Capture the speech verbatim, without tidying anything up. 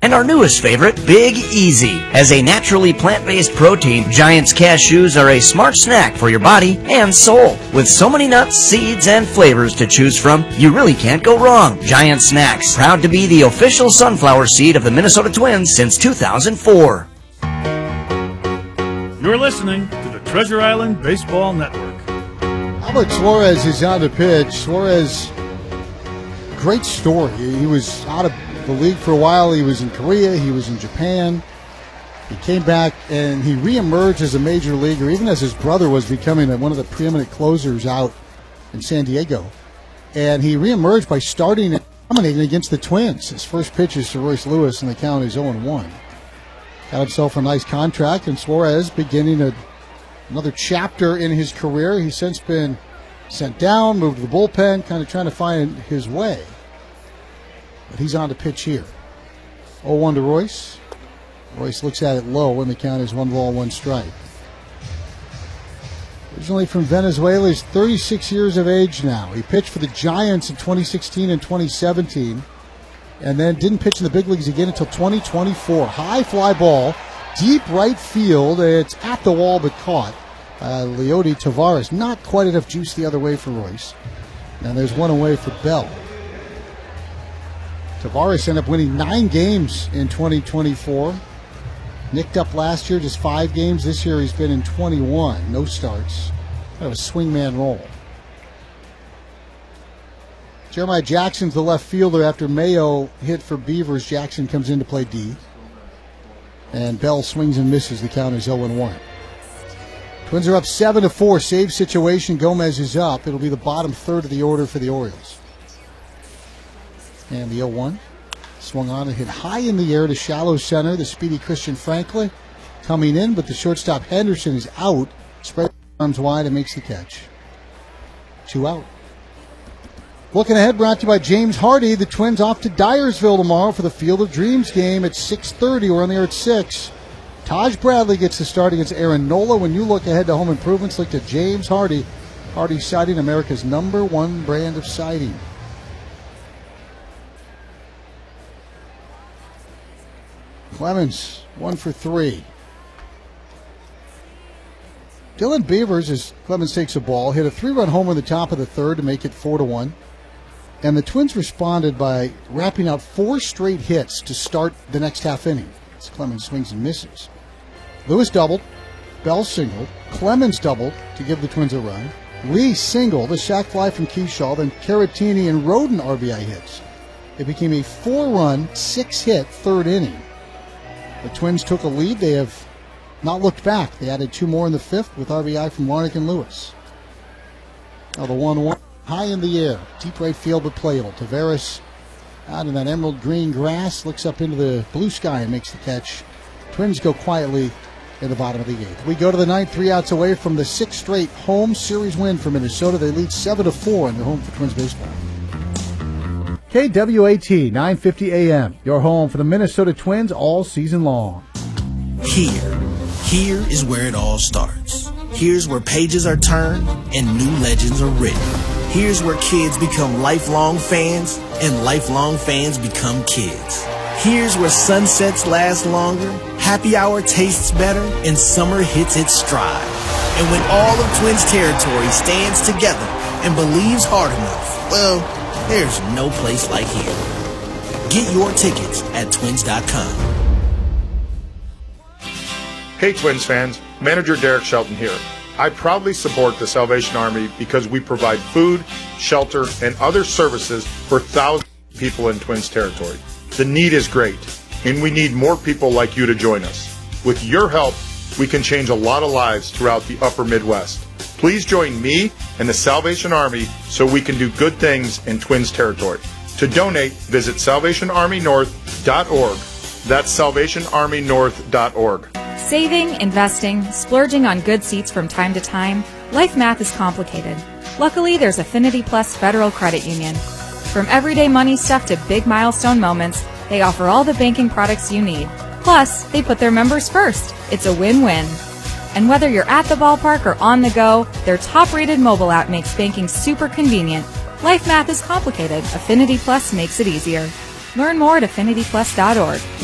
And our newest favorite, Big Easy. As a naturally plant-based protein, Giant's cashews are a smart snack for your body and soul. With so many nuts, seeds, and flavors to choose from, you really can't go wrong. Giant Snacks, proud to be the official sunflower seed of the Minnesota Twins since two thousand four. You're listening to the Treasure Island Baseball Network. Albert Suarez is on the pitch. Suarez, great story. He was out of the league for a while. He was in Korea. He was in Japan. He came back and he reemerged as a major leaguer, even as his brother was becoming one of the preeminent closers out in San Diego. And he reemerged by starting and dominating against the Twins. His first pitch is to Royce Lewis, and the count is oh and one. Got himself a nice contract, and Suarez beginning a, another chapter in his career. He's since been sent down, moved to the bullpen, kind of trying to find his way. But he's on the pitch here. oh one to Royce. Royce looks at it low, and the count is one ball, one strike. Originally from Venezuela, he's thirty-six years of age now. He pitched for the Giants in twenty sixteen and twenty seventeen, and then didn't pitch in the big leagues again until twenty twenty-four. High fly ball, deep right field. It's at the wall but caught. Uh, Leody Taveras, not quite enough juice the other way for Royce. And there's one away for Bell. Taveras ended up winning nine games in twenty twenty-four. Nicked up last year, just five games. This year he's been in twenty-one. No starts. Kind of a swingman role. Jeremiah Jackson's the left fielder. After Mayo hit for Beavers, Jackson comes in to play D. And Bell swings and misses. The count is oh and one. Twins are up seven to four. Save situation. Gomez is up. It'll be the bottom third of the order for the Orioles. And the oh one. Swung on and hit high in the air to shallow center. The speedy Christian Franklin coming in, but the shortstop Henderson is out. Spread arms wide and makes the catch. Two out. Looking ahead, brought to you by James Hardy. The Twins off to Dyersville tomorrow for the Field of Dreams game at six thirty. We're on the air at six. Taj Bradley gets the start against Aaron Nola. When you look ahead to home improvements, look at James Hardy. Hardy Siding, America's number one brand of siding. Clemens, one for three. Dylan Beavers, as Clemens takes a ball, hit a three-run homer in the top of the third to make it four to one. And the Twins responded by wrapping out four straight hits to start the next half inning. As Clemens swings and misses. Lewis doubled. Bell singled. Clemens doubled to give the Twins a run. Lee singled, a sac fly from Keyshaw, then Caratini and Roden R B I hits. It became a four-run, six-hit third inning. The Twins took a lead. They have not looked back. They added two more in the fifth with R B I from Larnick and Lewis. Now the one one. High in the air. Deep right field but playable. Taveras out in that emerald green grass. Looks up into the blue sky and makes the catch. Twins go quietly in the bottom of the eighth. We go to the ninth, three outs away from the sixth straight home series win for Minnesota. They lead seven to four in their home for Twins baseball. K W A T, nine fifty A M. Your home for the Minnesota Twins all season long. Here. Here is where it all starts. Here's where pages are turned and new legends are written. Here's where kids become lifelong fans and lifelong fans become kids. Here's where sunsets last longer, happy hour tastes better, and summer hits its stride. And when all of Twins territory stands together and believes hard enough, well, there's no place like here. Get your tickets at twins dot com. Hey Twins fans, manager Derek Shelton here. I proudly support the Salvation Army because we provide food, shelter, and other services for thousands of people in Twins territory. The need is great, and we need more people like you to join us. With your help, we can change a lot of lives throughout the upper Midwest. Please join me and the Salvation Army so we can do good things in Twins territory. To donate, visit salvation army north dot org. That's salvation army north dot org. Saving, investing, splurging on good seats from time to time, life math is complicated. Luckily, there's Affinity Plus Federal Credit Union. From everyday money stuff to big milestone moments, they offer all the banking products you need. Plus, they put their members first. It's a win-win. And whether you're at the ballpark or on the go, their top-rated mobile app makes banking super convenient. Life math is complicated. Affinity Plus makes it easier. Learn more at affinity plus dot org.